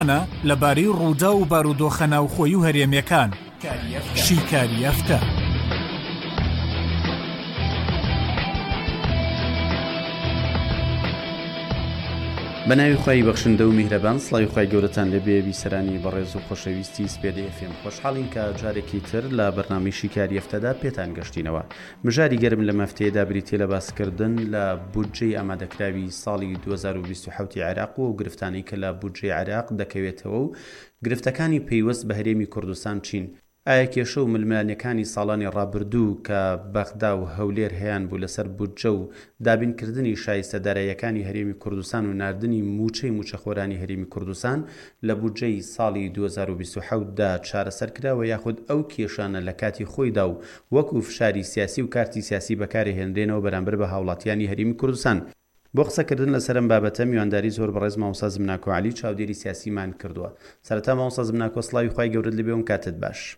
لەبارەی ڕوودا و بارودۆخە ناوخۆیی و هەرێمیەکان شیکاری ئەفتە. بەناوی خوای بەخشندە و میهرەبان، سڵاوی خوای گەورەتان لەبێ بیسەرانی بەڕێز و خۆشەویستی سپێدەی FM خۆشحاڵین کە جارێکی تر لە بەرنامەی شیکاری ئەفتەدا پێتان گەشتینەوە. مژاری گەرم لە مەفتەیەدا بریتێ لە باسکردن لە بودجەی ئامادەکراوی ساڵی 2027 عێراق و گرفتانەی کە لە بودجەی عێراق دەکەوێتەوە و گرفتەکانی پەیوەست بە هەرێمی کوردستان چین. ئایا کێشە و ململانیەکانی ساڵانی ڕابردوو کە بەغدا و هەولێر هەیان بوو لەسەر بودجە و دابینکردنی شایستەداراییەکانی هەرێمی کوردستان و ناردنی موچەی موچەخۆرانی هەرێمی کوردستان لە بودجەی ساڵی 2027دا چارەسەر کراوە، یاخود ئەو کێشانە لە کاتی خۆیدا و وەکو فشاری سیاسی و کارتی سیاسی بەکارهێنرێنەوە بەرامبەر بە هاوڵاتیانی هەرێمی کوردستان؟ بۆ قسەکردن لەسەرم بابەتە میوانداری زۆر بەڕێز مامۆستا زمناکۆ عەلی چاودێری سیاسیمان کردووە. سەرەتا مامۆستا زمناکۆ، سڵاوی خوای گەورەت لەبێ و کاتت باش.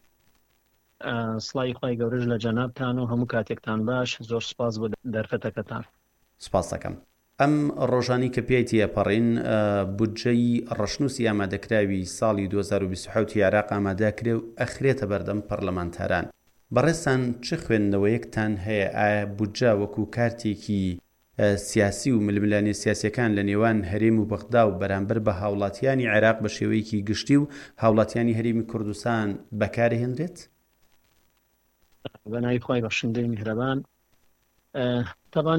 سڵاوی خوای گەورەش لە جەنابتان و هەموو کاتێکتان باش. زۆر سپاس بۆ دەرفەتەکەتان. سپاس دەکەم. ئەم ڕۆژانی کە پێیتی ئەپەڕین بودجەی ڕەشنووسی ئامادەکراوی ساڵی 2027 عێراق ئامادەکرێ و ئەخرێتە بەردەم پەرلەمانتاران. بەڕێستان چ خوێندنەوەیەکتان هەیە؟ ئایا بودجە وەکو کارتێکی سیاسی و ململانی سیاسیەکان لە نێوان هەرێم و بەغدا و بەرامبەر بە هاوڵاتیانی عێراق بە شێوەیەکی گشتی و هاوڵاتیانی هەرێمی کوردستان بەکارهێنرێت؟ بەناوی خوای بەخشندەی میهرەبان، تەبەن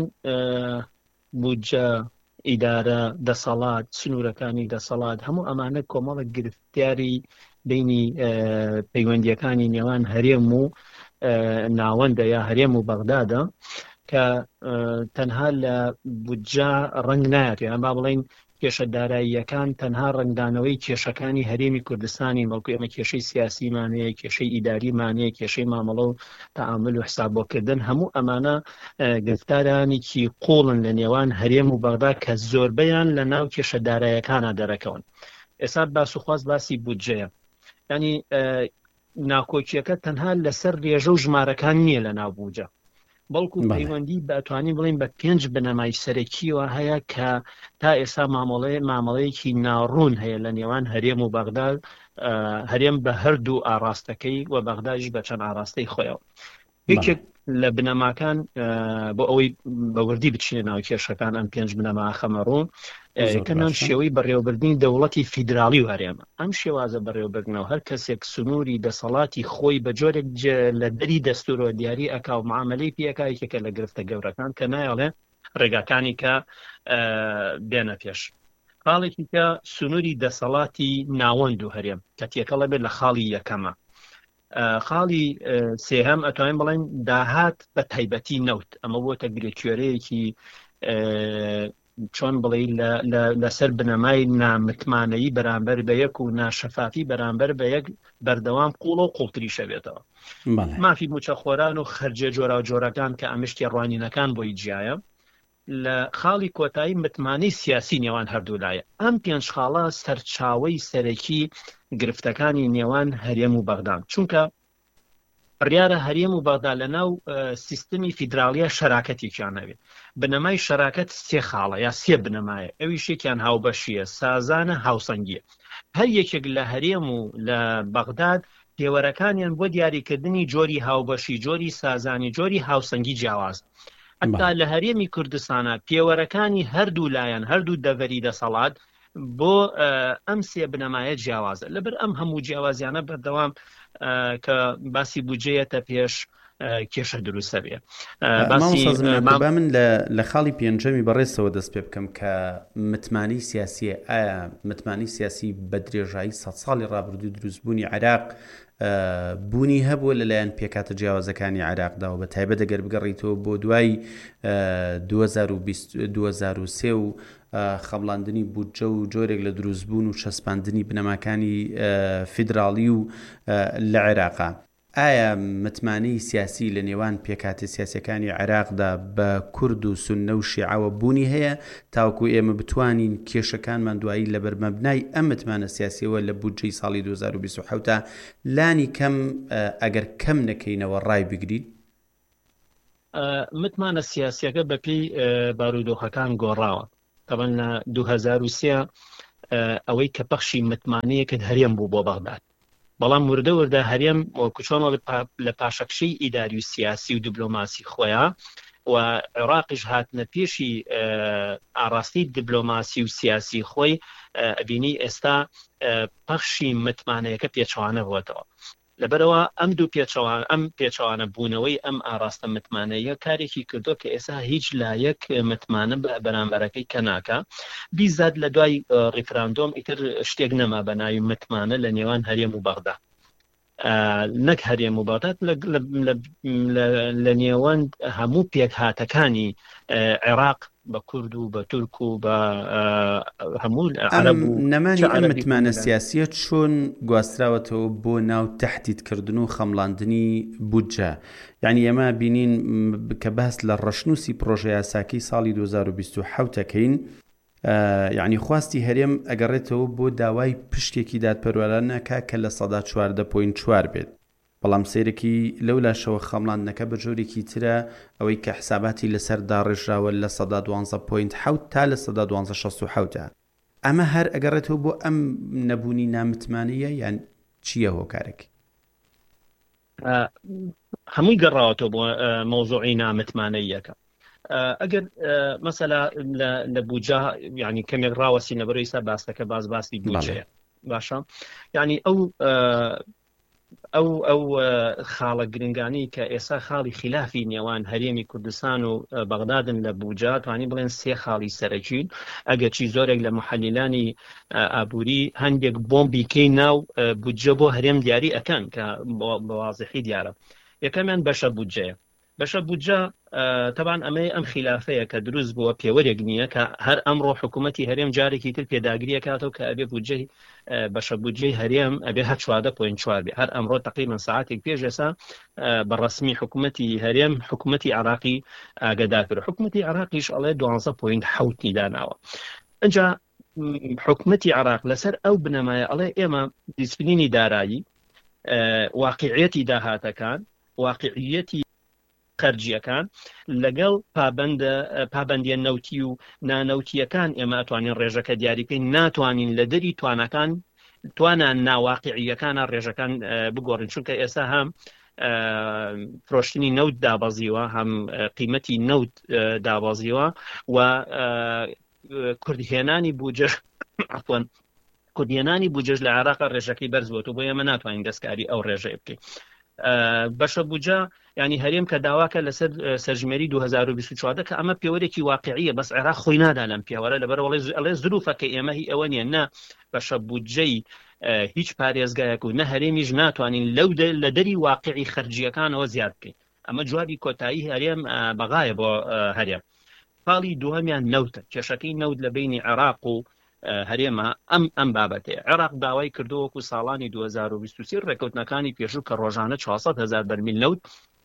بودجە، ئیدارە، دەسەڵات، سنوورەکانی دەسەڵات، هەموو ئەمانە کۆمەڵە گرفتیاری بینی پەیوەندیەکانی نێوان هەرێم و ناوەندە یا هەرێم و بەغدادە کە تەنها لە بودجە ڕەنگ نایەت، یان با بڵێن کێشە داراییەکان تەنها ڕنگدانەوەی کێشەکانی هەرێمی کوردستانی، بەڵکو ئێمە کێشەی سیاسیمانەیە، کێشەی ئیداریمانەیە، کێشەی مامەڵە و تەعامل و حسابۆکردن، هەموو ئەمانە گرفتارانێکی قوڵن لە نێوان هەرێم و بەغدا کە زۆربەیان لە ناو کێشە داراییەکانە دەرەکەون. ئێستا باسوخواست باسی بودجەیە، ینی ناکۆکیەکە تەنها لەسەر ڕێژە و ژمارەکان نییە لە ناو بودجە، بەڵکو پەیوەندی بەتوانین بڵین بە 5 بنەمای سەرەکیەوە هەیە کە تا ئێستا مامەڵەیەکی ناڕوون هەیە لە نێوان هەرێم و بەغدا، هەرێم بە هەردوو ئاراستەکەی و بەغداژی بە چەند ئاراستەی خۆیەوە. یەکێک لە بنەماکان بۆ ئەوەی بەوردی بچینە ناو کێشەکان ئەم 5 بنەما خەمەڕوون کەنان شێوەی بەڕێوەبردنی دەوڵەتی فیدراڵی و هەرێمە. ئەم شێوازە بەڕێوەبردنەوە هەر کەسێک سنووری دەسەڵاتی خۆی بە جۆرێک لە دەری دەستورۆ دیاری ئەکا و معاملەی پێکا، یەکێکە لە گرفتە گەورەکان کە نایەڵێ ڕێگاکانی کە بێنە پێش. خاڵێکی کە سنووری دەسەڵاتی ناوەند و هەرێم کە تێکەڵە بێت لە خاڵی یەکەمە. خاڵی سێهەم ئەتوانین بڵێن داهات بە تایبەتی نەوت، ئەمە بۆتە گرێکوێرەیەکی چۆن بڵێ لەسەر بنەمای نامتمانەیی بەرامبەر بە یەک و ناشەفافی بەرامبەر بە یەک بەردەوام قوڵ و قوڵتریشە بێتەوە. مافی موچەخۆران و خەرجە جۆرا و جۆرەکان کە ئەمشتی ڕوانینەکان بۆی جیایە. لە خاڵی کۆتایی متمانەی سیاسی نێوان هەردوولایە. ئەم 5 خاڵە سەرچاوەی سەرەکی گرفتەکانی نێوان هەرێم و بەغدان، چونکە ڕیارە هەرێم و بەغدا لە ناو سیستمی فیدراڵیە شەراکەتێکیان هەبێت. بنەمای شەراکەت 3 خاڵە یا 3 بنەمایە، ئەویشێکیان هاوبەشیە، سازانە، هاوسەنگیە. هەر یەکێک لە هەرێم و لە بەغداد پێوەرەکانیان بۆ دیاریکردنی جۆری هاوبەشی، جۆری سازانی، جۆری هاوسەنگی جیاواز. حتا لە هەرێمی کوردستانە پێوەرەکانی هەردوو لایەن، هەردوو دەڤەری دەسەڵات بۆ ئەم 3 بنەمایە جیاوازە. لەبەر ئەم هەموو جیاوازیانە بەردەوام کە باسی بودجەیەتە پێش کێشە دروستە بێ. با من لە خاڵی پێنجەمی بەڕێزەوە دەست پێ بکەم کە متمانی سیاسیە. ئایا متمانی سیاسی بە درێژایی 100 ساڵی ڕابردوو دروستبوونی عێراق بوونی هەبووە لەلایەن پێکاتە جیاوازەکانی عێراقدا و بە تایبەت دەگەر بگەڕیتەوە بۆ دوای 2023 و خەمڵاندنی بودجە و جۆرێک لە دروستبوون و چەسپاندنی بنەماکانی فیدراڵی و لە عێراقا؟ ئایا متمانەی سیاسی لە نێوان پێکاتی سیاسیەکانی عێراقدا بە کورد و سوننە و شیعەوە بوونی هەیە تاوەکو ئێمە بتوانین کێشەکانمان دوایی لە بەرمەبنای ئەم متمانە سیاسیەوە لە بودجەی ساڵی 2027 لانی کەم ئەگەر کەم نەکەینەوە ڕای بگرین؟ متمانە سیاسیەکە بەپێی بارودۆخەکان گۆڕاوە. طبعا لە 2003 ئەوەی کە بەخشی متمانەیەکت هەرێم بوو بۆ بەغداد. بەڵام وردە هەرێم کوچۆنە لە پاشەکشەی ئیداری و سیاسی و دیبلۆماسی خۆیان و عێراقیش هاتنە پێشی ئاراستی دیبلۆماسی و سیاسی خۆی ئەبینی ئێستا پەخشی متمانەیەکە پێچەوانە بووەتەوە. لەبەرەوە ئەم پێچەوانە بوونەوەی ئەم ئاراستە متمانەیە کارێکی کردو کە ئێستا هیچ لایەک متمانە بەرامبەرەکەی کە ناکە بیزاد لە دوای ڕیفراندۆم ئیتر شتێک نەما بە ناوی متمانە لە نێوان هەرێم و بەغداد، نەک هەرێم و بەغداد لە نێوان هەموو پێک هاتەکانی عێراق بە کورد و بە تورک و بە هەموو عەرەب و نەمانی ئەم متمانە سیاسیە چۆن گواستراوەتەوە بۆ ناو تەحدیدکردن و خەمڵاندنی بودجە. یعنی ئێمە بینین کە بەس لە ڕەشنووسی پرۆژە یاساکەی ساڵی 2027 دەکەین، یعنی خواستی هەرێم ئەگەڕێتەوە بۆ داوای پشتێکی دادپەروەرانەکە کە لە سەدا 14.4 بێت. بەڵام سیرەکی لەو لاشەوە خەمڵاندنەکە بە جۆرێکی ترە ئەوەی کە حساباتی لەسەر داڕێژراوە لە سەدا 12.7 تا لە سەدا 12.67. ئەمە هەر ئەگەڕێتەوە بۆ ئەم نەبوونی نامتمانەیە یان چییە هۆکارێک؟ هەمووی گەڕاوەتەوە بۆ مۆزوعی نامتمانەیەکە. ئەگەر مەسەلا لە بودجە یعنی کەمێک ڕاوەسی نەبەرەوەی سا باستەکە باسی بودجەیە باشە، یعنی ئەو خاڵە گرنگانی کە ئێستا خاڵی خلافی نێوان هەرێمی کوردستان و بەغدادن لە بودجە توانی بڵێن 3 خاڵی سەرەکین. ئەگەر چی زۆرێک لە محلیلانی ئابووری هەندێک بۆمبیکەی ناو بودجە بۆ هەرێم دیاری ئەکەن کە بەوازحی دیارە. یەکەمیان بەشە بودجەیە. بەشە بودجە تەبان ئەم خلافەیە کە دروست بووە پێوەرێک نییە کە هەر ئەمڕۆ حکوومەتی هەرێم جارێکی تر پێداگریە کاتەوە کە ئەبێ بودجەی بەشە بودجەی هەرێم ئەبێ 14.4 بێ. هەر ئەمڕۆ تقریبا ساعتێک پێش ئێستا بەڕەسمی حکوومەتی هەرێم حکوومەتی عراقی ئاگادار کرد. حکوومەتی عراقیش ئەڵێ 12.7 داناوە. ئەنجا حکوومەتی عراق لەسەر ئەو بنەمایە ئەڵێ ئێمە دیسپلینی دارایی، واقعیەتی داهاتەکان، واقعیەتی خەرجیەکان لەگەڵ پابەندیە نەوتی و نانەوتیەکان ئێمە ئەتوانین ڕێژەکە دیاریکەین، ناتوانین لە دەری توانان ناواقعیەکانە ڕێژەکان بگۆڕین، چونکە ئێستا هەم فرۆشتنی نەوت دابەزیوە، هەم قیمەتی نەوت دابەزیوە و کوردهێنانی بودجە کوردهێنانی بودجەش لە عێراقا ڕێژەکەی بەرزبووە بۆ ئێمە ناتوانین دەستکاری ئەو ڕێژەیە بکەین. بەشە بودجە ینی هەرێم کە داواکە لەسەر سەرژمێری 2024 کە ئەمە پێوەرێکی واقعیە، بەس عێراق خۆی نادا لەم پێوەرە، لەبەرەوە ئەڵێ زروفەکە ئێمە هی ئەوە نیە، نا بەشە بودجەی هیچ پارێزگایەک و نە هەرێمیش ناتوانین لە دەری واقعی خەرجیەکانەوە زیاد بکەین. ئەمە جوابی کۆتایی هەرێم بەغایە بۆ هەرێم. خاڵی دووەمیان نەوتە، کێشەکەی نەوت لە بینی عێراق و هەرێمە ئەم بابەتەیە. عێراق داوای کردووەکو ساڵانی 2023 ڕێکەوتنەکانی پێشوو کە ڕۆژانە 400,000 بەرمیل نەوت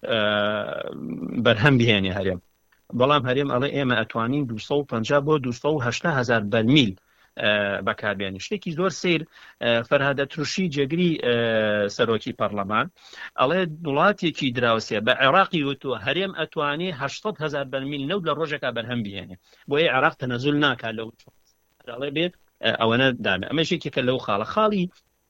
بەرهەم بهێنێ هەرێم، بەڵام هەرێم ئەڵێ ئێمە ئەتوانین 250 بۆ 280,000 بەرمیل بەکاربێنی. شتێکی زۆر سیر فەرهادە تروشی جێگری سەرۆکی پەرلەمان ئەڵێ وڵاتێکی دراوسێ بە عێراقی وتووە هەرێم ئەتوانێ 80,000 بەرمیل نەوت لە ڕۆژێکا بەرهەم بهێنێ، بۆیە عێراق تەنەزول ناکات لەو ئەڵێ بێت ئەوەنە دامێ. ئەمەشێکێکە لەو خاڵی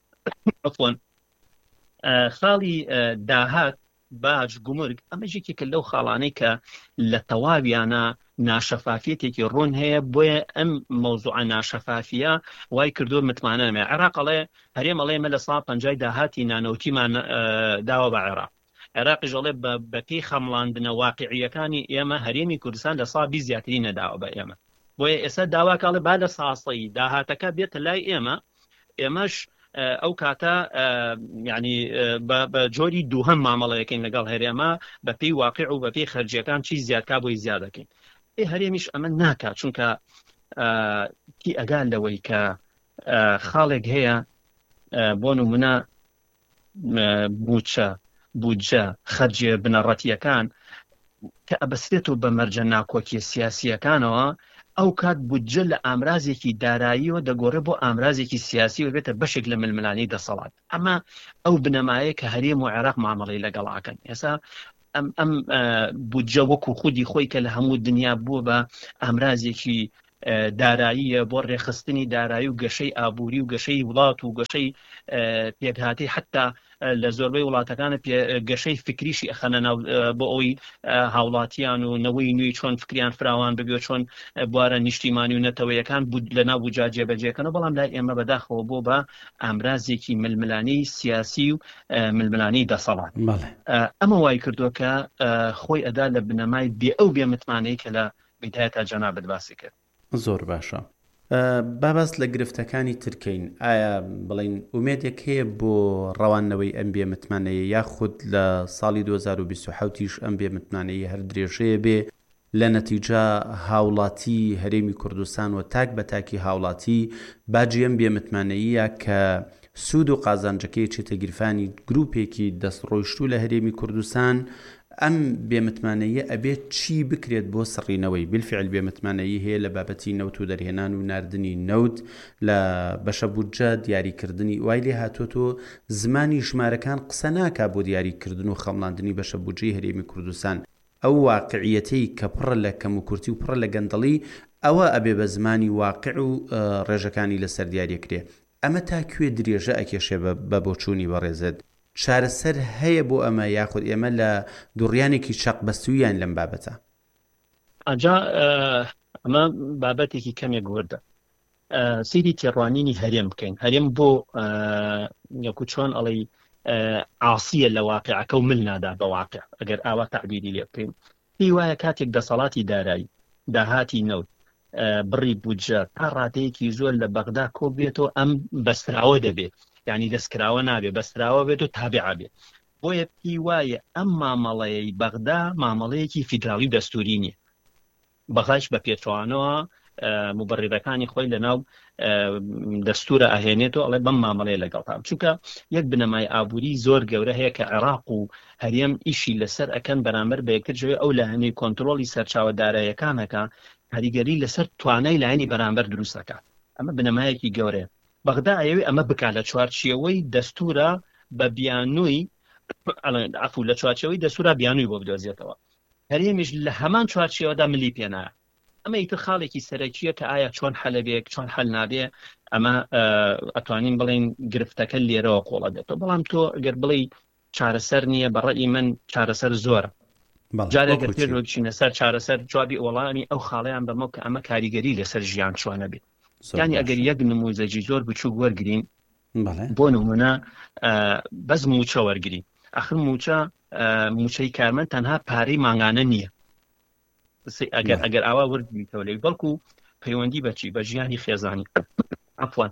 داهات باج گومرگ، ئەمەژێکێکە لەو خاڵانەی کە لە تەواویانە ناشەفافیەتێکی ڕوون هەیە، بۆیە ئەم مەوزوعە ناشەفافیە وای کردو متمانەمێ. عێراق ئەڵێ هەرێم ئەڵێ مە لە ساڵ 50 داهاتی نانەوتیمان داوە بە عێراقیش ئەڵێ بەپێی خەمڵاندنە واقعیەکانی ئێمە هەرێمی کوردستان لە ساڵ 20 زیاتری نەداوە بە ئێمە، بۆیە ئێستا داواکڵێ با لە ساسەی داهاتەکە بێتە لای ئێمەش ئەو کاتە ینی بە جۆری دووهەم مامەڵەیەکەین لەگەڵ هەرێمە بە پێی واقع و بە پێی خەرجیەکان چی زیادکا بۆی زیادەکەین. هەرێمیش ئەمە ناکات، چونکە کی ئەگان لەوەی کە خاڵێک هەیە بۆ نمونە بودجە خەرجیە بنەڕەتیەکان کە ئەبەستێت و بە مەرجە ناکۆکی سیاسیەکانەوە، ئەو کات بودجە لە ئامرازێکی داراییەوە دەگۆڕێ بۆ ئامرازێکی سیاسی و بێتە بەشێک لە ململانی دەسەڵات. ئەمە ئەو بنەمایە کە هەرێم و عێراق مامەڵەی لەگەڵاکەن. ئێستا ئەم بودجە وەکو خودی خۆی کە لە هەموو دنیا بووە بە ئامرازێکی داراییە بۆ ڕێخستنی دارایی و گەشەی ئابووری و گەشەی وڵات و گەشەی پێکهاتی حتا لە زۆربەی وڵاتەکانە گەشەی فکریشی ئەخەنە ناو بۆ ئەوی هاوڵاتیان و نەوەی نوێی چۆن فکریان فراوان ببێ چۆن بوارە نیشتیمانی و نەتەوەیەکان لە ناو بووجا جێبەجێکەنەوە بەڵام لای ئێمە بەداخەوە بۆ بە ئامرازێکی ململانەی سیاسی و ململانەی دەسەڵات ئەمە وای کردووە کە خۆی ئەدا لە بنەمای بێ ئەو بێمتمانەی کە لە بیدایەتە جەنابەت باسی کرد. زۆر باشە. بابەست لە گرفتەکانی ترکین ئایا بڵین ئومێدێک هەیە بۆ ڕەوانەوەی ئەم بێمتمانەیە یاخود لە ساڵی 2027 ئەم بێمتمانەیە هەر درێژەیە بێ لە نەتیجە هاوڵاتی هەرێمی کوردستان و تاک بە تاکی هاوڵاتی باجی ئەم بێمتمانەیە کە سوود و قازانجەکەی چێتە گیرفانی گروپێکی دەستڕۆیشتوو لە هەرێمی کوردستان ئەم بێمتمانەیە ئەبێت چی بکرێت بۆ سڕینەوەی بالفعل بێمتمانەیە هەیە لە بابەتی نەوت و دەرهێنان و ناردنی نەوت لە بەشە بودجە دیاریکردنی وای لێ هاتوۆتۆ زمانی ژمارەکان قسە ناکا بۆ دیاریکردن و خەمڵاندنی بەشە بودجەی هەرێمی کوردستان ئەو واقعیەتەی کە پڕە لە کەم و کورتی و پڕە لە گەندەڵی ئەوە ئەبێ بە زمانی واقع و ڕێژەکانی لەسەر دیاریەکرێ ئەمە تا کوێ درێژە ئەکێشێ بە بۆچوونی بەڕێزت چارەسەر هەیە بۆ ئەمە یاخود ئێمە لە دوڕیانێکی چەق بەستویان لەم بابەتە؟ ئەجا ئەمە بابەتێکی کەمێک وردە سیری تێڕوانینی هەرێم بکەین هەرێم بۆ یەکو چۆن ئەڵێ عاسیە لە واقعەکە و مل نادا بە واقع ئەگەر ئاوا تعبیری لێ بکەین پێی وایە کاتێک دەسەڵاتی دارایی داهاتی نەوت بڕی بودجە تا ڕادەیەکی زۆر لە بەغدا کۆ بێتەوە ئەم بەستراوە دەبێت یعنی دەستکراوە نابێت بەستراوە بێت و تابعە بێت بۆیە پێی وایە ئەم مامەڵەیەی بەغدا مامەڵەیەکی فیدراڵی و دەستوری نییە بەغاش بە پێچوانەوە مبڕیرەکانی خۆی لەناو دەستورە ئاهێنێتەوە ئەڵێ بەم مامەڵەیە لەگەڵ چونکە یەک بنەمای ئابووری زۆر گەورە هەیە کە عێراق و هەرێم ئیشی لەسەر ئەکەن بەرامبەر بە یەکتر ئەو لایەنەی کۆنتڕۆڵی سەرچاوە داراییەکانەکە کاریگەری لەسەر توانای لایەنی بەرامبەر دروستەکە ئەمە بنەمایەکی گەورەیە بەغدا ئەوێ ئەمە بکات لە چوارچێوەی دەستورە بە بیانووی عفو لە چوارچێوەی دەستورە بیانووی بۆ بدۆزێتەوە هەرێمیش لە هەمان چوارچێوەدا ملی پێنایە ئەمە ئیتر خاڵێکی سەرەکیە کە ئایا چۆن حەلەبێک چۆن حەل نابێ ئەمە ئەتوانین بڵین گرفتەکە لێرەوە قۆڵە دێتەوە بەڵام تۆ ئەگەر بڵی چارەسەر نییە بەڕێی من چارەسەر زۆرە جارێگەر پێر بچینە سەر چارەسەر جوابی وەڵامی ئەو خاڵەیان بەمە کە ئەمە کاریگەری لەسەر ژیان چۆنە بێت یعنی ئەگەر یەک نموزەجی زۆر بچوو وەرگرین بۆ نمونە بەس موچە وەرگری ئەخر موچەی کارمەند تەنها پارەی ماگانە نییە ئەگەر ئاوا وەرگریتەوە لێ بەڵکو پەیوەندی بەچی بە ژیانی خێزانی عەفوان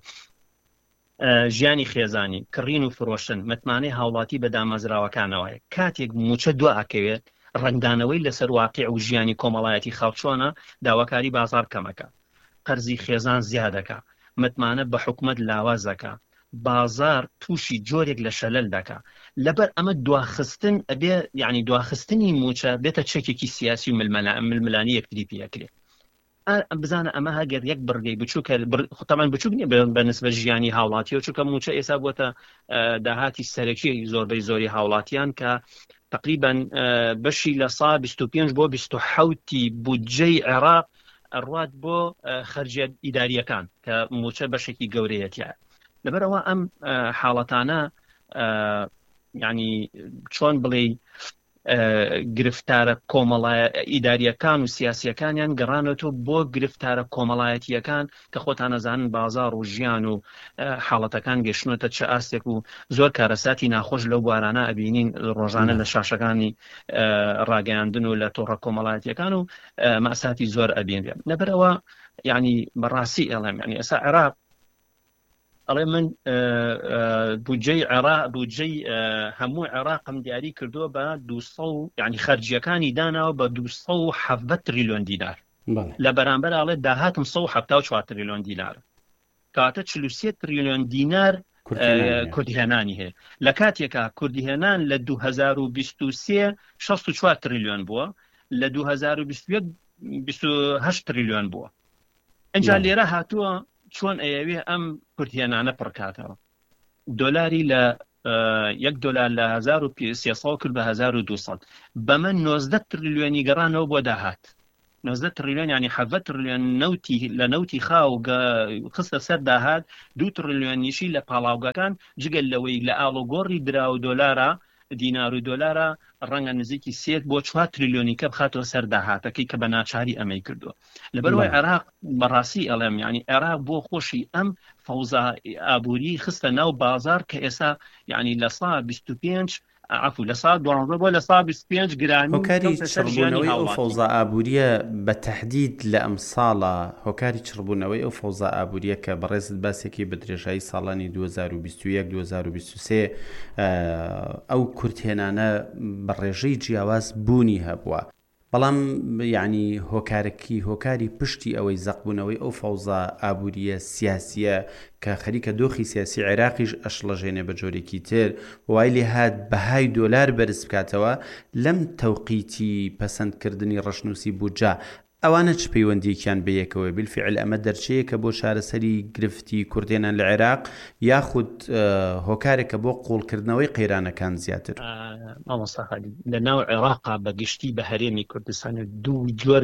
ژیانی خێزانی کڕین و فرۆشتن متمانەی هاوڵاتی بە دامەزراوەکانەوەیە کاتێک موچە دو ئەکەوێت ڕنگدانەوەی لەسەر واقع و ژیانی کۆمەڵایەتی خەڵچۆنە داواکاری بازار کەمەکە قەرزی خێزان زیادەکە متمانە بە حکومەت لاوازەکە بازار تووشی جۆرێک لە شەلەل دەکا لەبەر ئەمە دواخستن ئەبێ یعنی دواخستنی موچە بێتە چەکێکی سیاسی و ململانی یەکتری پێکرێت بزانە ئەمە هەگەر یەک بڕگەی بچووکە خۆتەمان بچووک نیە بە نسبە ژیانی هاوڵاتیەوە چونکە موچە ئێستا بووەتە داهاتی سەرەکی زۆربەی زۆری هاوڵاتیان کە تقریبا بەشی لە سا 25 بۆ 27 بودجەی عێراق ئەڕوات بۆ خەرجیە ئیداریەکان کە موچە بەشێکی گەورەیەتیە لەبەرەوە ئەم حاڵەتانە یعنی چۆن بڵێ گرفتارە کۆمەڵایە ئیداریەکان و سیاسیەکانیان گەڕانەوە بۆ گرفتارە کۆمەڵایەتیەکان کە خۆتان نەزانن بازار و ژیان و حاڵەتەکان گەشتنەوەتە چه ئاستێک و زۆر کارەساتی ناخۆش لەو بوارانە ئەبینین ڕۆژانە لە شاشەکانی ڕاگەیاندن و لە تۆڕە کۆمەڵایەتیەکان و مەساتی زۆر ئەبینێت لەبەرەوە یعنی بەڕاستی ئەڵێم یعنی ئێستا عێراق ئەڵێ من بودجەی عێراق بودجەی هەموو عێراقم دیاری کردووە بە 200 یعنی خەرجیەکانی داناوە بە 270 تریلیۆن دینار لە بەرامبەر ئاڵێ داهاتم 174 تریلیۆن دینار کاتە 43 تریلیۆن دینار کوردیهێنانی هەیە لە کاتێکا کوردیهێنان لە 2023 64 تریلیۆن بووە لە 2021 28 تریلیۆن بووە ئەنجا لێرە هاتووە چۆن ئەیەوێ ئەم کوردیهێنانە پڕکاتەوە دۆلاری لە $1 لە 1300 کرد بە 1200 بەمە 19 تریلیۆنی گەڕانەوە بۆ داهات 19 تریلیۆن ینی 7 تریلیۆن لە نەوتی خاو خستە سەر داهات 2 تریلیۆنیشی لە پاڵاوگەکان جگەل لەوەی لە ئاڵۆگۆڕی درا و دۆلارە دینار و دۆلارە ڕەنگە نزیکی 3 بۆ 4 تریلیۆنی کە بخاتەوە سەر داهاتەکەی کە بە ناچاری ئەمەی کردووە لەبەرەوەی عێراق بەڕاستی ئەڵێم ینی عێراق بۆ خۆشی ئەم فەوزا ئابووری خستە ناو بازار کە ئێستا ینی لە سا 25 عفو لە سا 12 بۆ لە سا 25 گرانی هۆکاری چڕبوونەوەی ئەو فەوزا ئابووریە بە تەحدید لە ئەم ساڵە هۆکاری چڕبوونەوەی ئەو فەوزا ئابووریە کە بەڕێزت باسێکی بە درێژایی ساڵانی 2021-2023 ئەو کورتێنانە بە ڕێژەی جیاواز بوونی هەبووە بەڵام یعنی هۆکاری پشتی ئەوەی زەقبوونەوەی ئەو فەوزا ئابووریە سیاسیە کە خەریکە دۆخی سیاسی عێراقیش ئەشڵەژێنێ بە جۆرێکی تر وای لێ هات بەهای دۆلار بەرز بکاتەوە لەم تەوقیتی پەسەندکردنی ڕەشنووسی بودجە ئەوانە چ پەیوەندیەکیان بەیەکەوە بالفعل ئەمە دەرچەیەکە بۆ چارەسەری گرفتی کوردێنان لە عێراق یاخود هۆکارێکە بۆ قوڵکردنەوەی قەیرانەکان زیاتر مامۆستاخالی لە ناو عێراقا بەگشتی بە هەرێمی کوردستانە دوو جۆر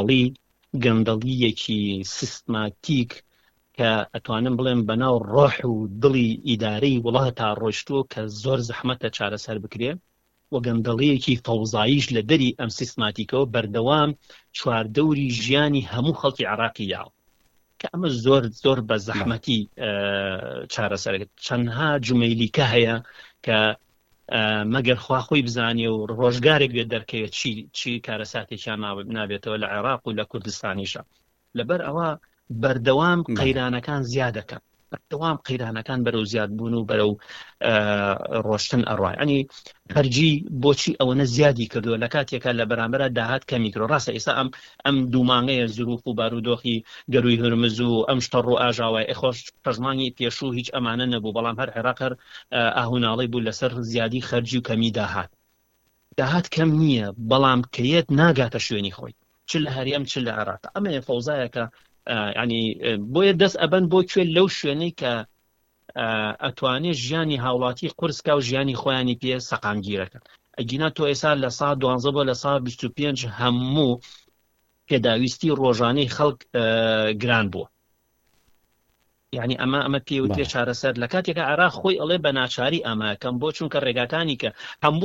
گەندەڵیەکی سیستماتیک کە ئەتوانم بڵێم بەناو ڕۆح و دڵی ئیدارەی وڵاتە ڕۆیشتووە کە زۆر زەحمەتە چارەسەر بکرێ و گەندەڵیەکی فەوزاییش لە دەری ئەم سیستماتیکەوە بەردەوام چواردەوری ژیانی هەموو خەڵکی عێراقی یاو کە ئەمە زۆر بە زەحمەتی چارەسەرەکەت چەندها جومەیلیکە هەیە کە مەگەر خواخۆی بزانێ و ڕۆژگارێک بێت دەرکەوێت چی کارەساتێکیان نابێتەوە لە عێراق و لە کوردستانیشە لەبەر ئەوە بەردەوام قەیرانەکان زیادەکەن بەردەوام قەیرانەکان بەرەو زیادبوون و بەرەو ڕۆشتن ئەڕوای ئەنی هەرجی بۆچی ئەوەنە زیادی کردووە لە کاتێکە لە بەرامبەرە داهات کە میکرۆ ڕاستە ئێستا ئەم دوومانگەیە زروف و بارودۆخی گەروی هورمز و ئەم شتە ڕوو ئاژاوای ئەخۆش پەژمانی پێشوو هیچ ئەمانە نەبوو بەڵام هەر عێراق ئاهوناڵی بوو لەسەر زیادی خەرجی و کەمی داهات کەم نییە بەڵام کەیەت ناگاتە شوێنی خۆی چ لە هەرێم چ لە عێراق ئەمە فەوزایەکە ینی بۆیە دەست ئەبەن بۆ کوێ لەو شوێنەی کە ئەتوانێت ژیانی هاوڵاتی قورسکە و ژیانی خۆیانی پێ سەقامگیرەکە ئەگینا تۆ ئێستا لە سا 12 بۆ لە سا 25 هەموو پێداویستی ڕۆژانەی خەڵک گران بووە یعنی ئەمە پێوتێ چارەسەر لە کاتێکە عێراق خۆی ئەڵێ بە ناچاری ئەماکەم بۆ چونکە ڕێگاکانی کە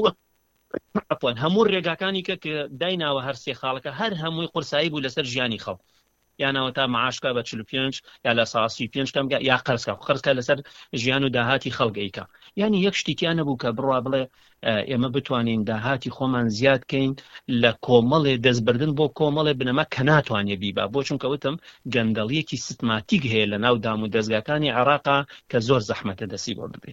هەموو ڕێگاکانی کە دایناوە هەر سێ خاڵەکە هەر هەمووی قورسایی بوو لەسەر ژیانی خەڵک یانەوە تا معاشکە بە 45 یا لە 35 کەم یا قەرزکە لەسەر ژیان و داهاتی خەڵگەیکە یعنی یەک شتیان نەبوو کە بڕوا بڵێ ئێمە بتوانین داهاتی خۆمان زیاد کەین لە کۆمەڵێ دەستبردن بۆ کۆمەڵێ بنەما کە ناتوانێ بیبا بۆ چونکە وتم گەندەڵیەکی سیستماتیک هەیە لە ناو دام و دەستگاکانی عێراقا کە زۆر زەحمەتە دەسی بۆ ببێت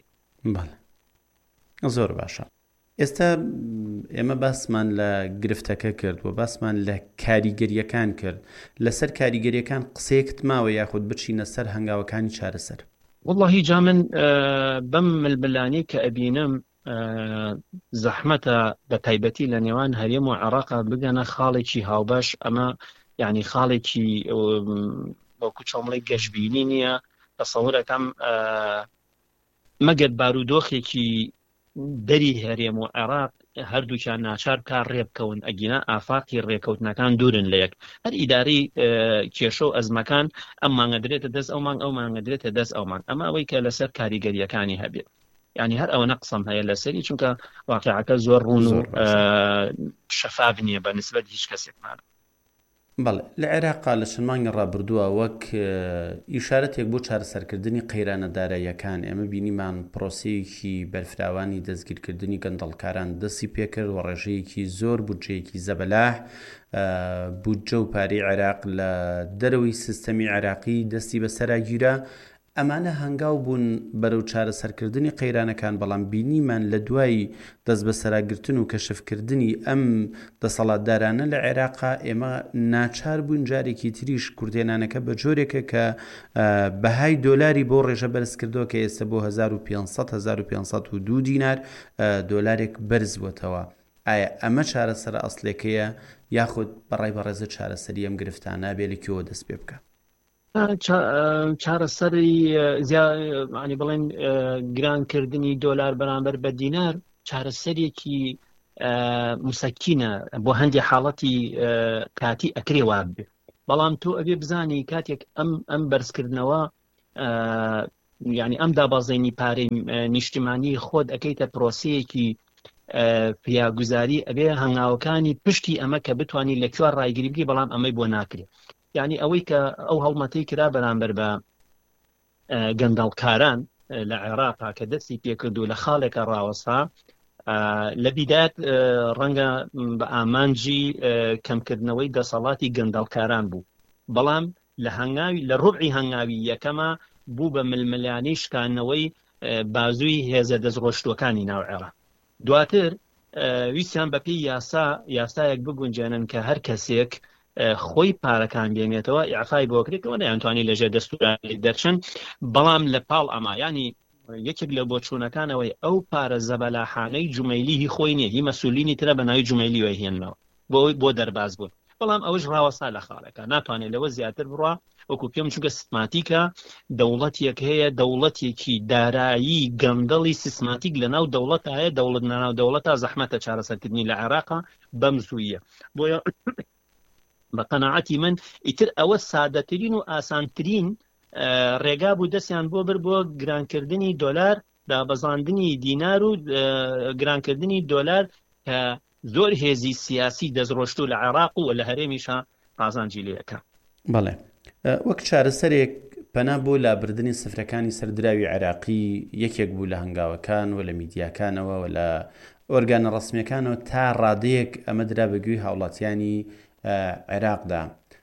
زۆر باشە ئێستا ئێمە باسمان لە گرفتەکە کرد و باسمان لە کاریگەریەکان کرد لەسەر کاریگەریەکان قسەیەکت ماوە یاخود بچینە سەر هەنگاوەکانی چارەسەر واللهی جا من بەم ململانی کە ئەبینم زەحمەتە بە تایبەتی لە نێوان هەرێم و عێراقا بگەنە خاڵێکی هاوبەش ئەمە یعنی خاڵێکی وەکو چۆمڵی گەشتبینی نییە تەسەوورەکەم مەگەر بارودۆخێکی دەری هەرێم و عێراق هەردووکیان ناچار کار ڕێبکەون ئەگینا ئافاقی ڕێکەوتنەکان دوورن لە یەک هەر ئیدارەی کێشە و ئەزمەکان ئەم مانگە درێتە دەست ئەو مانگە درێتە دەست ئەومان ئەمە ئەوەی کە لەسەر کاریگەریەکانی هەبێت یعنی هەر ئەوە نەقسم هەیە لەسەری چونکە واقعەکە زۆر ڕوون و شەفاف نییە بە نسبەت هیچ کەسێکمان بەڵێ لە عێراقا لە چەند مانگی ڕابردووە وەک ئیشارەتێک بۆ چارەسەرکردنی قەیرانەداراییەکان ئێمە بینیمان پرۆسەیەکی بەرفراوانی دەستگیرکردنی گەندەڵکاران دەستی پێکرد و ڕێژەیەکی زۆر بودجەیەکی زەبەلاح بودجە و پارەی عێراق لە دەرەوەی سیستەمی عێراقی دەستی بەسەراگیرە ئەمانە هەنگاو بوون بەرەو چارەسەرکردنی قەیرانەکان بەڵام بینیمان لە دوای دەست بەسەراگرتن و کەشفکردنی ئەم دەسەڵاتدارانە لە عێراقا ئێمە ناچار بوون جارێکی تریش کوردێنانەکە بە جۆرێکە کە بەهای دۆلاری بۆ ڕێژە بەرز کردەوە کە ئێستا بۆ 1500 دینار دۆلارێک بەرز بووتەوە ئایا ئەمە چارەسەر ئەسڵێکەیە یاخود بەڕای بەڕێزە چارەسەری ئەم گرفتانە بێ لەکوێوە دەست پێ بکە چارەسەری ینی بڵێن گرانکردنی دۆلار بەرامبەر بە دینار چارەسەرێکی مسەکینە بۆ هەندێک حاڵەتی کاتی ئەکرێ واب بێ بەڵام تۆ ئەبێ بزانی کاتێک ئەم بەرزکردنەوە یعنی ئەم دابەزێنی پارەی نیشتیمانی خۆت ئەەکەیتە پرۆسەیەکی پیاگوزاری ئەبێ هەنگاوەکانی پشتی ئەمە کە بتوانانی لە کوێ ڕایگیری بگری بەڵام ئەمەی بۆ ناکرێت یعنی ئەوەی کە ئەو هەڵمەتەی کرا بەرامبەر بە گەندەڵکاران لە عێراقا کە دەستی پێکرد و لە خاڵێکە ڕاوەسا لە بیدات ڕەنگە بە ئامانجی کەمکردنەوەی دەسەڵاتی گەندەڵکاران بوو بەڵام لە ڕوبعی هەنگاوی یەکەمە بوو بە ململانەی شکانەوەی بازووی هێزە دەستڕۆشتوەکانی ناو عێراق دواتر ویسیان بەپێی یاسایەک بگونجێنن کە هەر کەسێک خۆی پارەکان بێنێتەوە ئیعفای بۆکرێتەوە نەیانتوانی لەژێر دەستوری دەرچن بەڵام لە پاڵ ئەمایانی یەکێک لە بۆچوونەکانەوەی ئەو پارە زەبەلاحانەی جومەیلی هی خۆی نییە هی مەسئولینی ترە بە ناوی جومەیلی وهێننەوە بۆ دەرباز بوون بەڵام ئەوش ڕاوەسا لە خاڵەکە ناتوانێت لەوە زیاتر بڕوا وەکو پێم چونکە سیستماتیکە دەوڵەتێک هەیە دەوڵەتێکی دارایی گەندەڵی سیستماتیک لە ناو دەوڵەتە هەیە دەوڵەت ناو دەوڵەتە زەحمەتە چارەسەرکردنی لە عێراقا بەم زوویە بۆیە بە قەناعەتی من ئیتر ئەوە سادەترین و ئاسانترین ڕێگا بوو دەستیان بۆ بر بۆ گرانکردنی دۆلار دابەزاندنی دینار و گرانکردنی دۆلار کە زۆر هێزی سیاسی دەستڕۆشتوو لە عێراق و لە هەرێمیشە قازانجی لێەکە. بەڵێ وەک چارەسەرێک پەنا بۆ لابردنی سفرەکانی سەردراوی عێراقی یەکێک بوو لە هەنگاوەکان و لە میدیاکانەوە و لە ئۆرگانە ڕەسمیەکانەوە تا ڕادەیەک ئەمە درا بەگوێی هاوڵاتیانی عێراقدا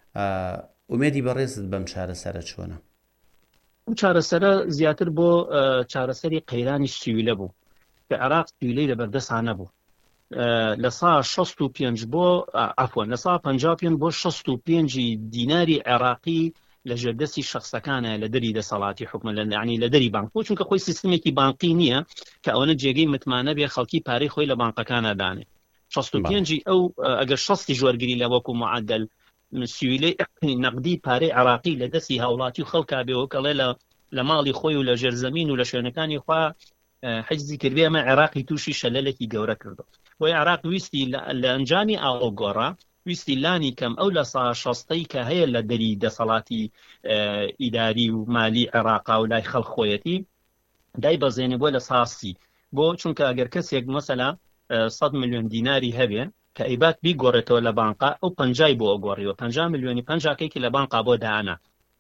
ئومێدی بەڕێزت بەم چارەسەرە چۆنە؟ ئەم چارەسەرە زیاتر بۆ چارەسەری قەیرانی سیویلە بوو کە عێراق سیویلەی لەبەردەستانە بوو لە سا 65 بۆ عەفوەن لە سا 55 بۆ 65 دیناری عێراقی لە ژێردەستی شەخسەکانە لە دەری دەسەڵاتی حکومە یعنی لە دەری بانک بۆ چونکە خۆی سیستمێکی بانقی نییە کە ئەوەنە جێگەی متمانە بێ خەڵکی پارەی خۆی لە بانقەکانە دانێ 65 ئەو ئەگەر 60 ژوەرگری لە وەکو معدل سیویلەی نەقدی پارەی عێراقی لە دەستی هاوڵاتی و خەڵکا بێەوە کەڵێ لە ماڵی خۆی و لە ژێرزەمین و لە شوێنەکانی خوا حجزی کردبێ ئەمە عێراقی تووشی شەلەلێکی گەورە کردو بۆی عێراق ویستی لە ئەنجامی ئاڵۆگۆڕا ویستی لانی کەم ئەو لە سا 60 کە هەیە لە دەری دەسەڵاتی ئیداری و مالی عێراقا و لای خەڵک خۆیەتی دای بەزێنێ بۆ لە ساسی بۆ چونکە ئەگەر کەسێک مەسەلا 100 ملیۆن دیناری هەبێ کە ئیبات بیگۆڕێتەوە لە بانقا ئەو 50 بۆ ئەگۆڕیەوە 50 ملیۆنی 50کەیکی لە بانقا بۆ دانا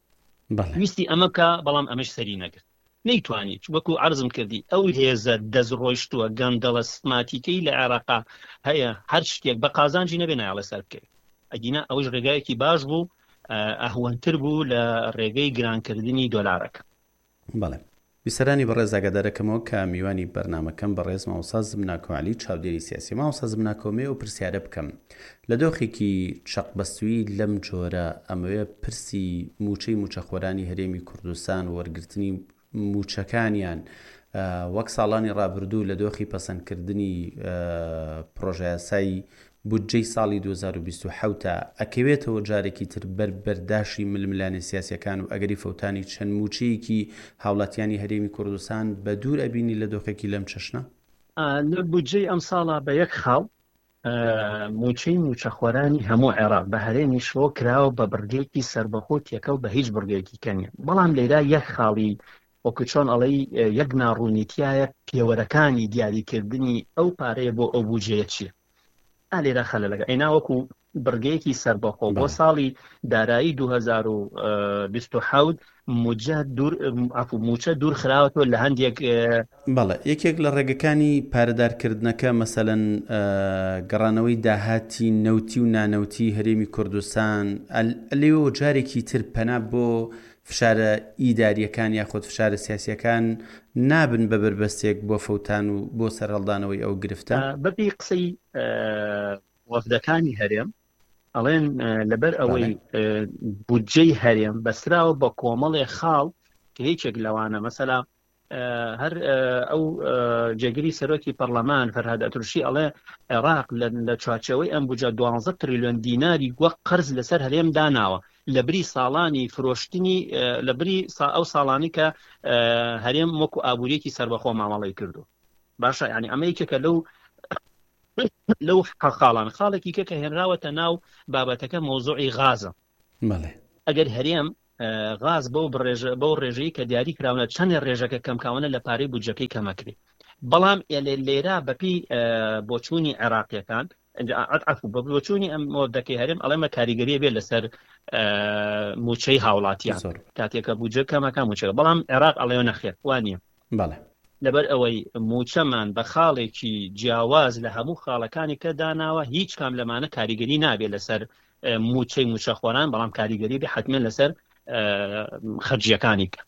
ویستی ئەمە بکە بەڵام ئەمەش سەری نەگرت نەیتوانی وەکو عەرزم کردی ئەو هێزە دەستڕۆیشتووە گەندەڵە سیستماتیکەی لە عێراقا هەیە هەر شتێک بە قازانجی نەبێ نایڵە سەر بکەوێت ئەگینا ئەوش ڕێگایەکی باش بوو ئەهوەنتر بوو لە ڕێگەی گرانکردنی دۆلارەکە. بەڵێ بیسەرانی بەڕێز ئاگادارەکەمەوە کە میوانی بەرنامەکەم بەڕێز مامۆستا زمناکۆعەلی چاودێری سیاسی مامۆستا زمناکۆمێ و پرسیارە بکەم لە دۆخێکی چەقبەستووی لەم جۆرە ئەمەوێ پرسی موچەی موچەخۆرانی هەرێمی کوردستان و وەرگرتنی موچەکانیان وەک ساڵانی ڕابردوو لە دۆخی پەسەندکردنی پرۆژە یاسایی بودجەی ساڵی 2027 ئەکەوێتەوە جارێکی تر بەرداشی ململانی سیاسیەکان و ئەگەری فەوتانی چەند موچەیەکی هاوڵاتیانی هەرێمی کوردستان بە دوور ئەبینی لە دۆخێکی لەم چەشنە؟ لە بودجەی ئەم ساڵا بە یەک خاڵ موچەی موچەخۆرانی هەموو عێراق بە هەرێمی شۆ کراوە بە بڕگەیەکی سربەخۆتیەکە و بە هیچ بڕگەیەکی کەنیە بەڵام لێرا یەک خاڵی وەکو چۆن ئەڵەی یەک ناڕوونیتیایە پێوەرەکانی دیاریکردنی ئەو پارەیە بۆ ئەو بودجەیە چییە؟ ئالێرا خەلەلەکە ئەینا وەکو بڕگەیەکی سربەخۆ بۆ ساڵی دارایی 2027 موچە دوور خراوەتەوە لە هەندێک بەڵێ یەکێک لە ڕێگەکانی پارەدارکردنەکە مەسەلەن گەڕانەوەی داهاتی نەوتی و نانەوتی هەرێمی کوردستان لێوە جارێکی تر پەنا بۆ فشارە ئیداریەکان یاخود فشارە سیاسیەکان نابن بە بربەستێک بۆ فەوتان و بۆ سەرهەڵدانەوەی ئەو گرفتە بەپی قسەی وەفدەکانی هەرێم ئەڵێن لەبەر ئەوەی بودجەی هەرێم بەسراوە بە کۆمەڵێ خاڵ کە هیچێک لەوانە مەسەلا هەر ئەو جێگیری سەرۆکی پەرلەمان فەرهاد ئەتروشی ئەڵێ عێراق لە چوارچەوەی ئەم بودجە 12 تریلیۆن دیناری وەک قەرز لەسەر هەرێم داناوە لە بری ساڵانی فرۆشتنی لە بری ئەو ساڵانی کە هەرێم وەکو ئابوووریەکی سربەخۆ مامەڵی کردو باشە یعنی ئەمە یەکێکە لەو لەو خاڵان خاڵێکی کە هێنراوەتە ناو بابەتەکە مۆزوعی غازە. ئەگەر هەرێم غاز بەو ڕێژەی کە دیاری کراونە چەند ڕێژەکە کەمکاونە لە پارەی بودجەکەی کەمەکرێت. بەڵام لێرە بەپی بۆچوونی عێراقیەکان بە بۆچوونی ئەم مۆردەکەی هەرێم ئەڵێمە کاریگەریە بێت لەسەر موچەی هاوڵاتیان کاتێکە بودجە کەمەکە موچەکە، بەڵام عێراق ئەڵێ نەخێت وانە لەبەر ئەوەی موچەمان بە خاڵێکی جیاواز لە هەموو خاڵەکانی کە داناوە هیچ کام لەمانە کاریگەری نابێت لەسەر موچەی موچەخۆران، بەڵام کاریگەری بێ حتمێن لەسەر خەرجیەکانی کە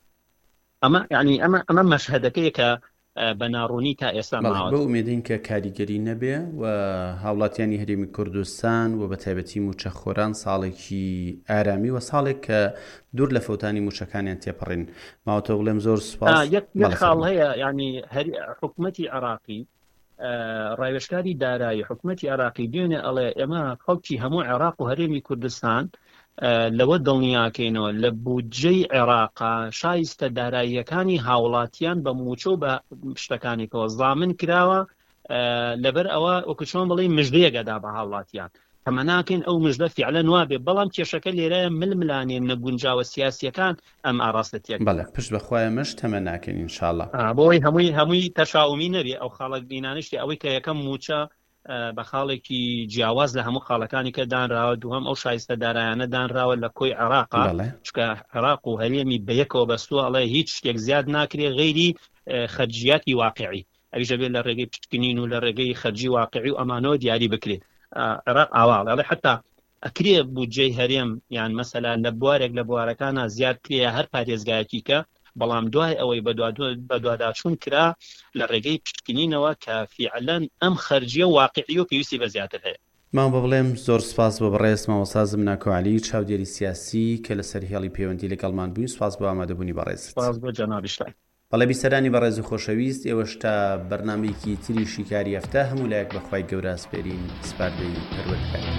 ئەمە مەشهەدەکەیە کە بە ناڕوونی تا ئێستا ماوە. بە ئومێدین کە کاریگەری نەبێ و هاوڵاتیانی هەرێمی کوردستان و بە تایبەتی موچەخۆران ساڵێکی ئارامی و ساڵێک کە دوور لە فەوتانی موچەکانیان تێپەڕین. ماوەتەوە بڵێم زۆر سوپاس. یەک خاڵ هەیە، ینی حکوومەتی عێراقی ڕایوێژکاری دارایی حکوومەتی عێراقی دوێنێ ئەڵێ ئێمە خەڵکی هەموو عێراق و هەرێمی کوردستان لەوە دڵنیاکەینەوە لە بودجەی عێراقا شایستە داراییەکانی هاوڵاتیان بە موچە و بە شتەکانێکەوە زامن کراوە، لەبەر ئەوە وەکوچۆن بڵێ مژدەیەگەدا بە هاوڵاتیان کەمە ناکەین ئەو مژدە فیعلەن وابێ، بەڵام کێشەکە لێرەیە ململانێن نەگونجاوە سیاسیەکان ئەم ئاراستەتێک. بەڵێ پشت بەخوایە مەش تەمە ناکەین ئینشاءڵڵا بۆی هەمووی تەشاومی نەبێ ئەو خاڵک بینانشتی ئەوەی کە یەکەم موچە بە خاڵێکی جیاواز لە هەموو خاڵەکانی کە دانراوە، دووەم ئەو شایستە دارایانە دانراوە لە کۆی عێراقا چکە عێراق و هەرێمی بەیەکەوە بەستووە ئەڵێ هیچ شتێک زیاد ناکرێ غەیری خەرجیاتی واقعی، ئەویشە بێت لە ڕێگەی پشتکنین و لە ڕێگەی خەرجی واقعی و ئەمانەوە دیاری بکرێت. عێراق ئاواڵ ئەڵێ حتا ئەکرێ بودجەی هەرێم یان مەسەلا لە بوارێک لە بوارەکانە زیاد کرێ هەر پارێزگایەکی کە، بەڵام دوای ئەوەی بە دوواداچوون کرا لە ڕێگەی پشتکنینەوە کە فیعلەن ئەم خەرجیە واقعی و پێویستی بە زیاتر هەیە. مام بە بڵێم زۆر سپاس بە بەڕێز مامۆستا ناکۆعالی چاودێری سیاسی کە لەسەر هێڵی پەیوەندی لەگەڵمان بووین. سپاس بۆ ئامادەبوونی بەڕێز. سپاس بۆ جەنابی شلای. بەڵێ بیسەرانی بەڕێز و خۆشەویست، ئێوەش تا بەرنامەیەکی تری شیکاری هەفتە هەموو لایەک بەخوای گەورە سپێرین سپاردەی پەروەردگار.